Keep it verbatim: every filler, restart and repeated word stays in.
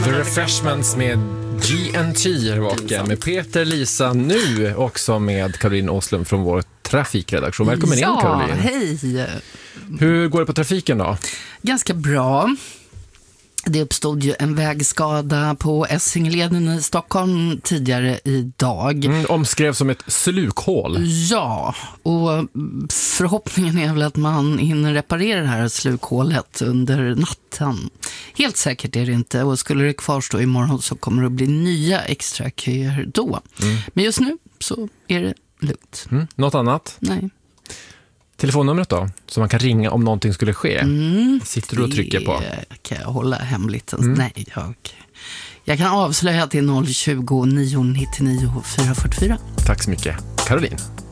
The Refreshments med G N T är vaken med Peter, Lisa, nu också med Caroline Åslund från vår trafikredaktion. Välkommen ja, in, Caroline. Hej. Hur går det på trafiken då? Ganska bra. Det uppstod ju en vägskada på Essingeleden i Stockholm tidigare idag. Mm, omskrevs som ett slukhål. Ja, och förhoppningen är väl att man hinner reparera det här slukhålet under natten. Helt säkert är det inte, och skulle det kvarstå imorgon så kommer det att bli nya extra köer då. Mm. Men just nu så är det lugnt. Mm. Något annat? Nej. Telefonnumret då, så man kan ringa om någonting skulle ske. Mm, sitter du och trycker på? Det kan jag hålla hemligt. Mm. Nej, jag, jag kan avslöja till noll tjugo, nio nittionio, fyra fyrtiofyra. Tack så mycket, Caroline.